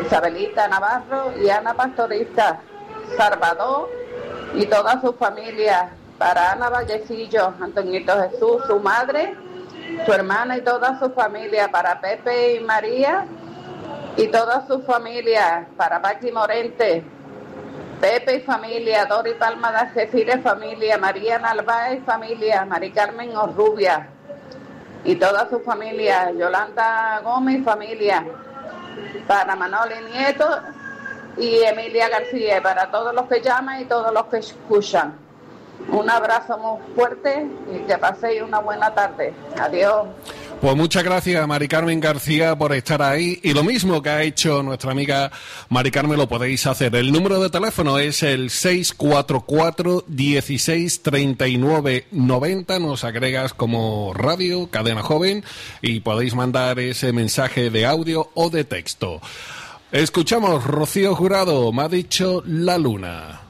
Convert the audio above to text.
Isabelita Navarro y Ana Pastorista, Salvador y toda su familia. Para Ana Vallecillo, Antoñito Jesús, su madre, su hermana y toda su familia. Para Pepe y María y toda su familia. Para Paqui Morente, Pepe y familia. Dori Palma de Algeciras, familia. María Narváez, familia. Mari Carmen Orrubia y toda su familia. Yolanda Gómez, familia. Para Manoli Nieto y Emilia García. Para todos los que llaman y todos los que escuchan. Un abrazo muy fuerte y que paséis una buena tarde. Adiós. Pues muchas gracias, Mari Carmen García, por estar ahí. Y lo mismo que ha hecho nuestra amiga Mari Carmen lo podéis hacer. El número de teléfono es el 644 16 39 90. Nos agregas como Radio Cadena Joven y podéis mandar ese mensaje de audio o de texto. Escuchamos Rocío Jurado, me ha dicho la luna.